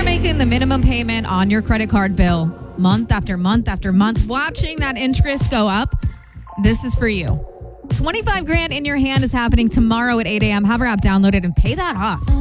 are making the minimum payment on your credit card bill month after month after month, watching that interest go up, this is for you. 25 grand in your hand is happening tomorrow at 8 a.m. Have our app downloaded and pay that off.